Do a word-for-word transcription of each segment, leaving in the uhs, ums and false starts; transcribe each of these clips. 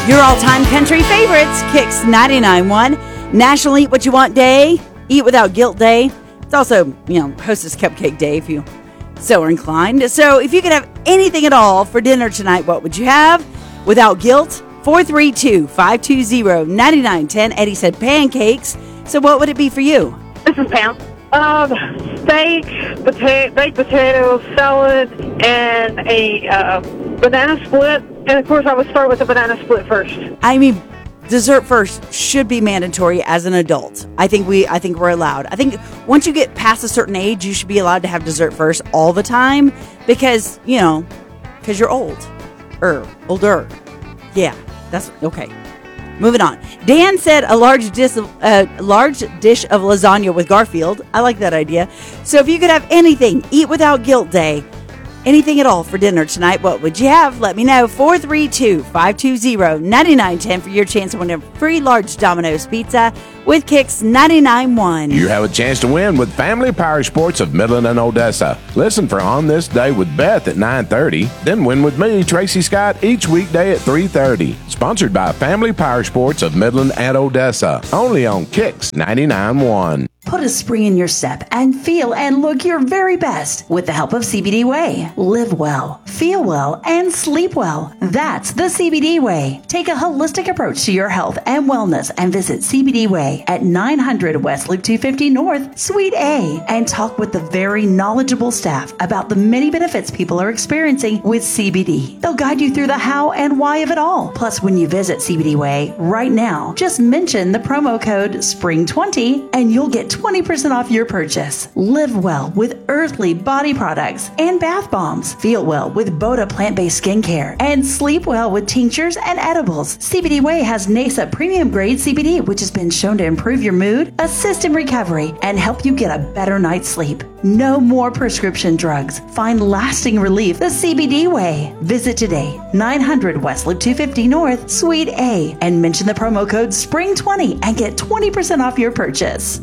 Your all-time country favorites, Kicks ninety-nine point one, National Eat What You Want Day, Eat Without Guilt Day. It's also, you know, Hostess Cupcake Day if you so are inclined. So if you could have anything at all for dinner tonight, what would you have? Without guilt, four three two, five two zero, nine nine one zero. Eddie said pancakes. So what would it be for you? This is Pam. Um, steak, pota- baked potatoes, salad, and a uh, banana split. And, of course, I would start with the banana split first. I mean, dessert first should be mandatory as an adult. I think we, I think we're allowed. I think once you get past a certain age, you should be allowed to have dessert first all the time because, you know, because you're old. Er, older. Yeah, that's okay. Moving on. Dan said a large dish, of, uh, large dish of lasagna with Garfield. I like that idea. So if you could have anything, Eat Without Guilt Day, anything at all for dinner tonight, what would you have? Let me know. four three two, five two zero, nine nine one zero for your chance to win a free large Domino's pizza with Kicks ninety-nine point one. You have a chance to win with Family Power Sports of Midland and Odessa. Listen for On This Day with Beth at nine thirty. Then win with me, Tracy Scott, each weekday at three thirty. Sponsored by Family Power Sports of Midland and Odessa. Only on Kicks ninety-nine point one. Put a spring in your step and feel and look your very best with the help of C B D Way. Live well, feel well, and sleep well. That's the C B D Way. Take a holistic approach to your health and wellness and visit C B D Way at nine hundred West Loop two fifty North, Suite A, and talk with the very knowledgeable staff about the many benefits people are experiencing with C B D. They'll guide you through the how and why of it all. Plus, when you visit C B D Way right now, just mention the promo code spring twenty and you'll get twenty percent off your purchase. Live well with earthly body products and bath bombs. Feel well with Boda plant-based skincare. And sleep well with tinctures and edibles. C B D Way has NASA premium grade C B D, which has been shown to improve your mood, assist in recovery, and help you get a better night's sleep. No more prescription drugs. Find lasting relief the C B D Way. Visit today, nine hundred West Loop two fifty North, Suite A, and mention the promo code spring twenty and get twenty percent off your purchase.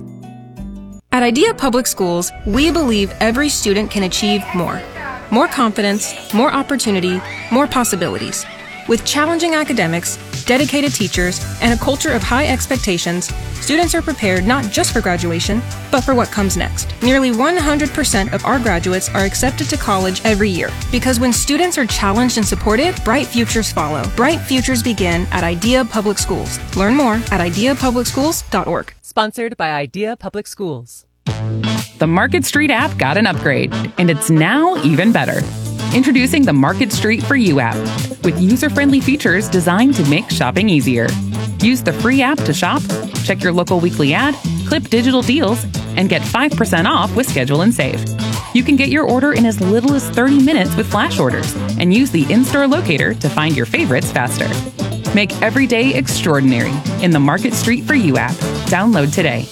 At Idea Public Schools, we believe every student can achieve more. More confidence, more opportunity, more possibilities. With challenging academics, dedicated teachers, and a culture of high expectations, students are prepared not just for graduation, but for what comes next. Nearly one hundred percent of our graduates are accepted to college every year. Because when students are challenged and supported, bright futures follow. Bright futures begin at Idea Public Schools. Learn more at idea public schools dot org. Sponsored by Idea Public Schools. The Market Street app got an upgrade, and it's now even better. Introducing the Market Street for You app, with user-friendly features designed to make shopping easier. Use the free app to shop, check your local weekly ad, clip digital deals, and get five percent off with Schedule and Save. You can get your order in as little as thirty minutes with flash orders, and use the in-store locator to find your favorites faster. Make every day extraordinary in the Market Street for You app. Download today.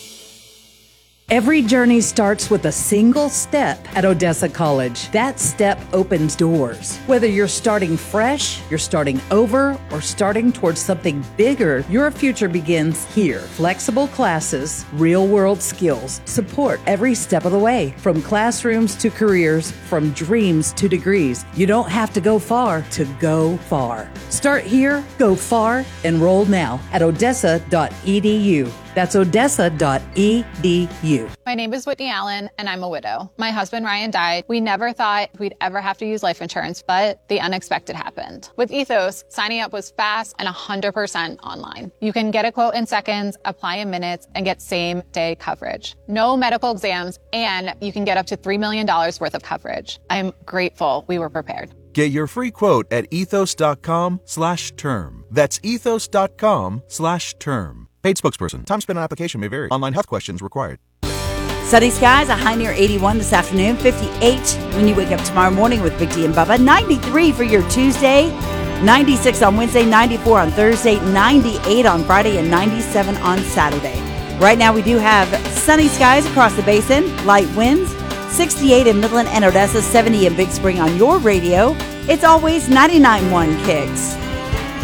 Every journey starts with a single step at Odessa College. That step opens doors. Whether you're starting fresh, you're starting over, or starting towards something bigger, your future begins here. Flexible classes, real-world skills, support every step of the way. From classrooms to careers, from dreams to degrees. You don't have to go far to go far. Start here, go far, enroll now at odessa dot e d u. That's odessa dot e d u. My name is Whitney Allen, and I'm a widow. My husband, Ryan, died. We never thought we'd ever have to use life insurance, but the unexpected happened. With Ethos, signing up was fast and one hundred percent online. You can get a quote in seconds, apply in minutes, and get same-day coverage. No medical exams, and you can get up to three million dollars worth of coverage. I'm grateful we were prepared. Get your free quote at ethos.com slash term. That's ethos.com slash term. Paid spokesperson. Time spent on application may vary. Online health questions required. Sunny skies, a high near eighty-one this afternoon, fifty-eight when you wake up tomorrow morning with Big D and Bubba, ninety-three for your Tuesday, ninety-six on Wednesday, ninety-four on Thursday, ninety-eight on Friday, and ninety-seven on Saturday. Right now we do have sunny skies across the basin, light winds, sixty-eight in Midland and Odessa, seventy in Big Spring on your radio. It's always ninety-nine point one Kicks.